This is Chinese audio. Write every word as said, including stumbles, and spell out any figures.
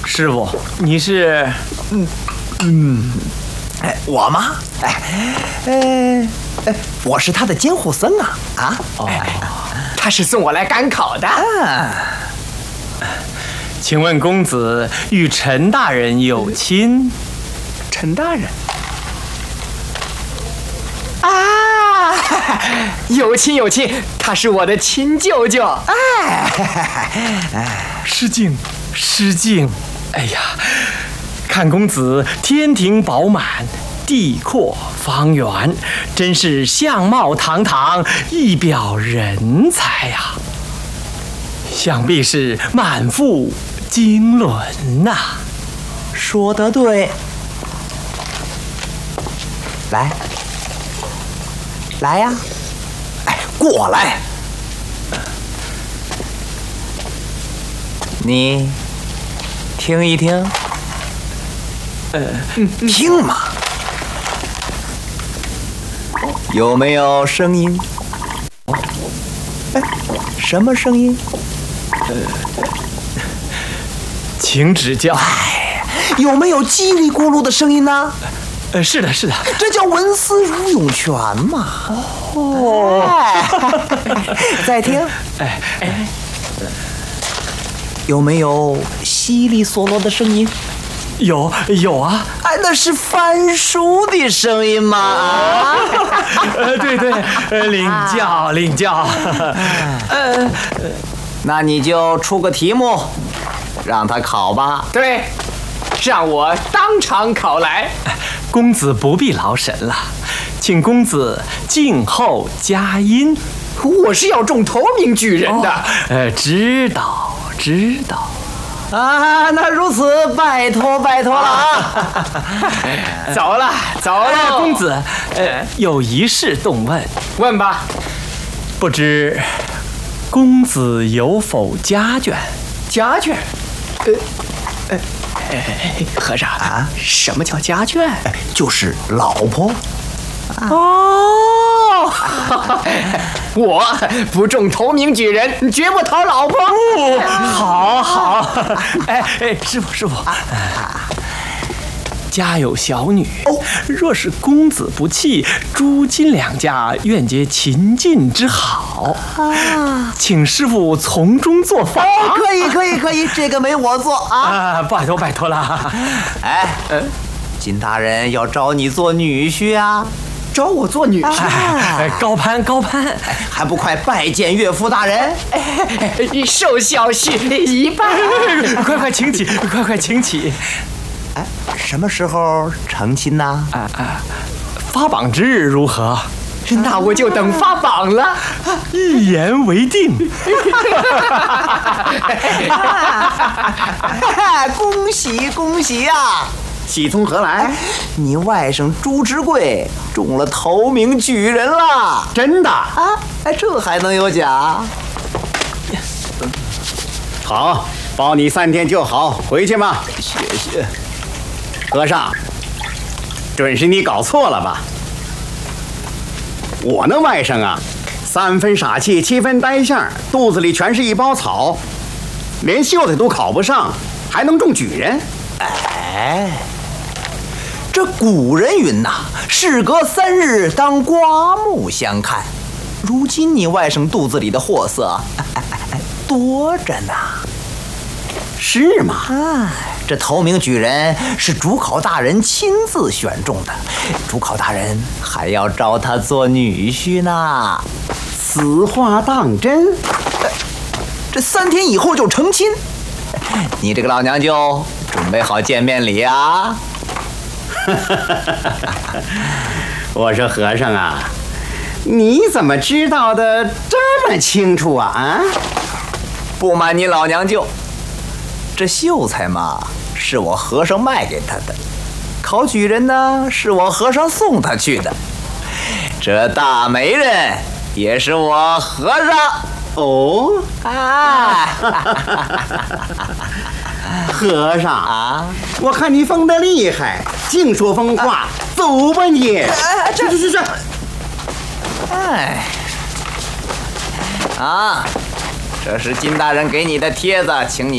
师傅，你是？嗯嗯， 哎，我吗？哎，呃，呃，我是他的监护僧啊啊！ 哦， 他是送我来赶考的。 啊， 请问公子与陈大人有亲？ 陈大人。啊，有亲有亲，他是我的亲舅舅。 哎， 失敬，失敬。哎呀，看公子天庭饱满，地阔方圆，真是相貌堂堂，一表人才呀、啊！想必是满腹经纶呐、啊。 说得对。来，来呀！哎，过来。你听一听。 呃， 听嘛。有没有声音？哎，什么声音？ 呃，请指教。 哎，有没有叽里咕噜的声音呢？ 呃，是的，是的， 这叫文思如涌泉嘛。哦，哎、再听。 哎哎， 有没有稀里嗦啰的声音？ 有有啊！ 哎，那是翻书的声音嘛！啊， 呃，对对，呃，领教领教。呃， 那你就出个题目，让他考吧。 对，让我当场考来。 公子不必劳神了，请公子静候佳音。 我是要中头名举人的。 哦、呃，知道知道。 啊，那如此，拜托拜托了啊！ 走了走了、 哎，公子，呃，有一事动问。 问吧。 不知公子有否家眷？ 家眷？呃，呃，哎，和尚啊，什么叫家眷？ 就是老婆。 哦，我不中头名举人，绝不讨老婆。 哦、好好，哎哎，师傅师傅，家有小女，若是公子不弃，诸金两家愿结秦晋之好，啊、请师傅从中做法。 哦，可以可以可以，这个没我做啊！ 啊，拜托拜托了。 哎，呃，金大人要招你做女婿啊！ 招我做女婿、 哎，高攀高攀， 哎，还不快拜见岳父大人？ 哎，受小婿一拜， 快快请起，快快请起。 哎，什么时候成亲呢？ 啊啊，发榜之日如何？ 那我就等发榜了。 一言为定。 恭喜恭喜呀、啊！ 喜从何来？ 你外甥朱之贵中了头名举人了， 真的啊？哎，这还能有假？ 好，包你三天就好，回去吧。 谢谢。 和尚，准是你搞错了吧？我那外甥啊，三分傻气，七分呆相，肚子里全是一包草，连秀才都考不上，还能中举人？ 哎。这古人云呐，事隔三日当刮目相看。如今你外甥肚子里的货色，哎哎哎多着呢。 是吗？ 哎，这头名举人是主考大人亲自选中的，主考大人还要招他做女婿呢。 此话当真？ 这三天以后就成亲。你这个老娘舅准备好见面礼啊？ 我说和尚啊，你怎么知道的这么清楚啊？啊！ 不瞒你老娘舅，这秀才嘛，是我和尚卖给他的；考举人呢，是我和尚送他去的；这大媒人也是我和尚。 哦， 啊！ 和尚啊， 我看你疯得厉害，净说疯话，啊、走吧你！ 哎， 去去去去！ 哎，啊，这是金大人给你的帖子，请你。